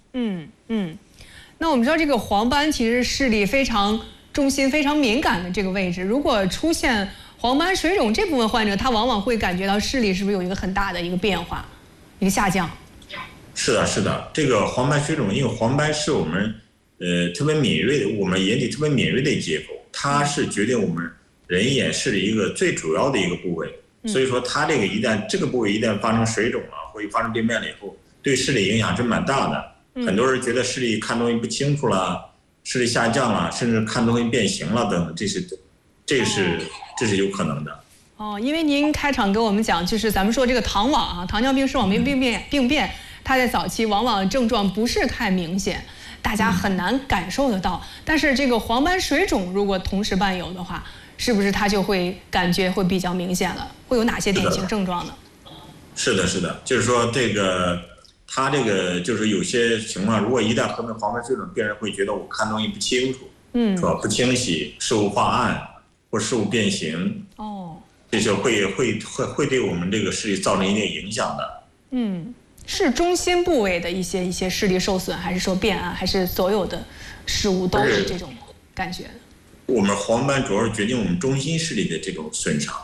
那我们知道这个黄斑其实视力非常中心、非常敏感的这个位置，如果出现黄斑水肿这部分患者，他往往会感觉到视力是不是有一个很大的一个变化，一个下降？ 是的，这个黄斑水肿，因为黄斑是我们特别敏锐的，我们眼底特别敏锐的结构，它是决定我们人眼视力一个最主要的一个部位。所以说，它这个部位一旦发生水肿了，或者发生病变了以后，对视力影响是蛮大的。很多人觉得视力看东西不清楚了，视力下降了，甚至看东西变形了等等，这是有可能的。 因为您开场给我们讲，就是咱们说这个糖网啊，糖尿病视网膜病变，它在早期往往症状不是太明显，大家很难感受得到。但是这个黄斑水肿如果同时伴有的话，是不是它就会感觉会比较明显了？会有哪些典型症状呢？ 是的，就是说他这个就是有些情况，如果一旦合并黄斑水肿，病人会觉得我看东西不清楚，是吧？不清晰，视物化暗，或视物变形，这就会对我们这个视力造成一定影响的。 是中心部位的一些视力受损，还是说变暗，还是所有的事物都是这种感觉？ 我们黄斑主要是决定我们中心视力的这种损伤。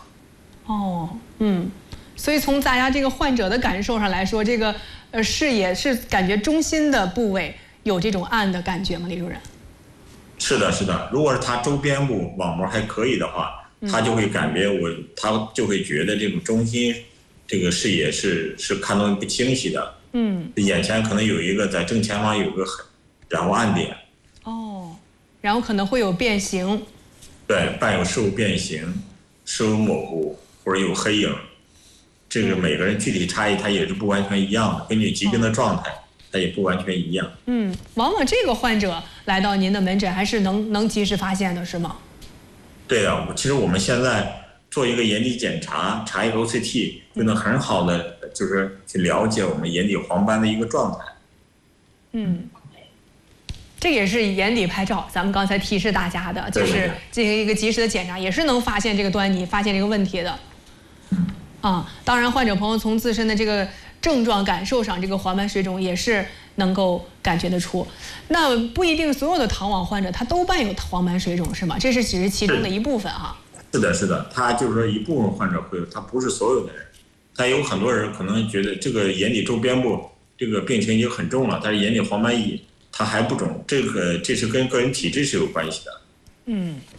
所以从大家这个患者的感受上来说，这个视野是感觉中心的部位有这种暗的感觉吗？李主任？ 是的，如果是他周边部网膜还可以的话，他就会感觉他就会觉得这种中心这个视野是看东西不清晰的。眼前可能有一个在正前方有个然后暗点。 然后可能会有变形。 对，伴有视物变形、视物模糊或者有黑影。这个每个人具体差异它也是不完全一样的，根据疾病的状态，它也不完全一样。 往往这个患者来到您的门诊还是能及时发现的，是吗？ 对的，其实我们现在做一个眼底检查，查一个 OCT， 就能很好的就是去了解我们眼底黄斑的一个状态。 这也是眼底拍照，咱们刚才提示大家的，就是进行一个及时的检查，也是能发现这个端倪，发现这个问题的。当然，患者朋友从自身的这个症状感受上，这个黄斑水肿也是能够感觉得出。那不一定所有的糖网患者他都伴有黄斑水肿，是吗？这只是其中的一部分哈。 是的，他就是说一部分患者会有，他不是所有的人。他有很多人可能觉得这个眼底周边部这个病情已经很重了，但是眼底黄斑翳它还不肿，这是跟个人体质是有关系的。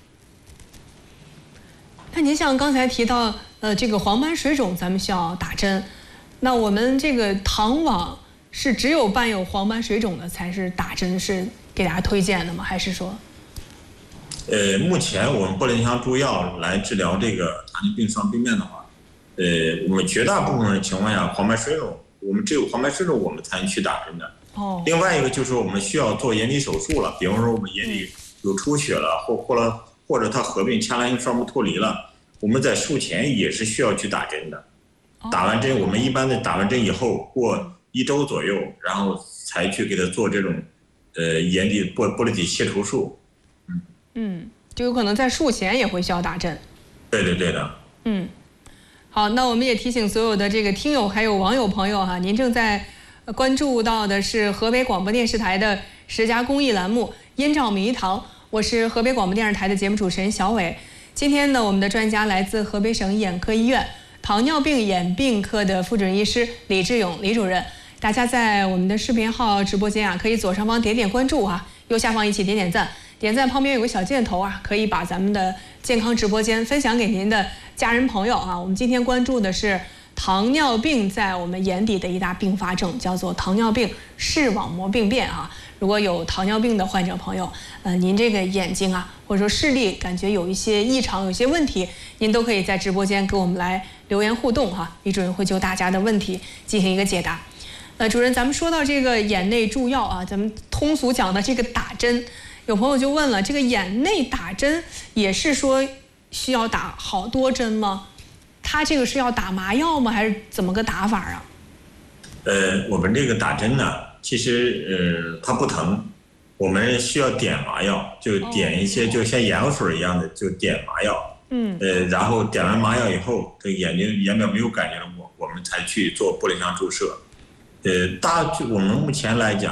那您像刚才提到，这个黄斑水肿咱们需要打针，那我们这个糖网是只有伴有黄斑水肿的才是打针是给大家推荐的吗？还是说？ 目前我们玻璃腔注药来治疗这个糖尿病视网膜病变的话，我们绝大部分情况下黄斑水肿，我们只有黄斑水肿我们才能去打针的。另外一个就是我们需要做眼底手术了，比方说我们眼底有出血了，或者它合并腔囊性视网膜脱离了，我们在术前也是需要去打针的。打完针，我们一般的打完针以后过1周左右，然后才去给它做这种眼底玻璃体切除术。 就有可能在术前也会需要打针。 对的。 好，那我们也提醒所有的这个听友还有网友朋友哈，您正在关注到的是河北广播电视台的10佳公益栏目《音照名医堂》，我是河北广播电视台的节目主持人小伟。今天呢，我们的专家来自河北省眼科医院糖尿病眼病科的副主任医师李志勇李主任。大家在我们的视频号直播间可以左上方点点关注右下方一起点点赞，点赞旁边有个小箭头可以把咱们的健康直播间分享给您的家人朋友我们今天关注的是糖尿病在我们眼底的一大并发症，叫做糖尿病视网膜病变如果有糖尿病的患者朋友，您这个眼睛或者说视力感觉有一些异常，有一些问题，您都可以在直播间给我们来留言互动李主任会就大家的问题进行一个解答。主任，咱们说到这个眼内注药咱们通俗讲的这个打针，有朋友就问了，这个眼内打针也是说需要打好多针吗？它这个是要打麻药吗？还是怎么个打法我们这个打针呢，其实它不疼，我们需要点麻药，就点一些就像眼药水一样的，就点麻药。然后点完麻药以后，这眼表没有感觉了，我们才去做玻璃腔注射。我们目前来讲，